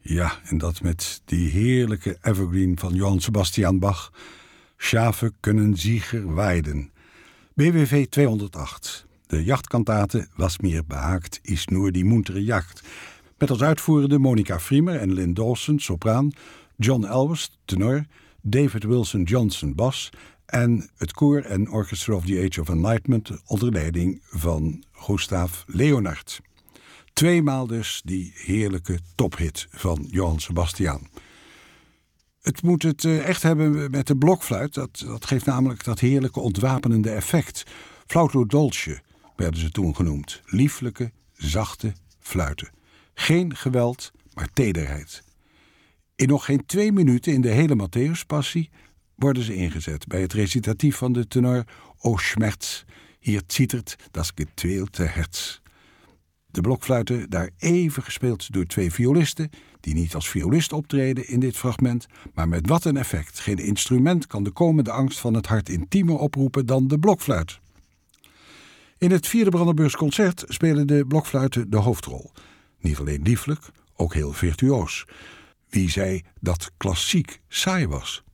Ja, en dat met die heerlijke evergreen van Johann Sebastian Bach. Schafe kunnen Sieger weiden. BWV 208. De jachtkantate Was mir behaagt is nur die muntere jacht. Met als uitvoerende Monica Friemer en Lynn Dawson, sopraan, John Elwes, tenor, David Wilson Johnson, bas en het koor en Orchestra of the Age of Enlightenment onder leiding van Gustav Leonard. Tweemaal dus die heerlijke tophit van Johann Sebastian. Het moet het echt hebben met de blokfluit. Dat geeft namelijk dat heerlijke ontwapenende effect. Flauto dolce werden ze toen genoemd. Lieflijke, zachte fluiten. Geen geweld, maar tederheid. In nog geen 2 minuten in de hele Matthäuspassie worden ze ingezet bij het recitatief van de tenor O Schmerz, hier zittert das getweelte Herz. De blokfluiten daar even gespeeld door 2 violisten, die niet als violist optreden in dit fragment, maar met wat een effect. Geen instrument kan de komende angst van het hart intiemer oproepen dan de blokfluit. In het 4e Brandenburgs concert spelen de blokfluiten de hoofdrol. Niet alleen lieflijk, ook heel virtuoos. Wie zei dat klassiek saai was?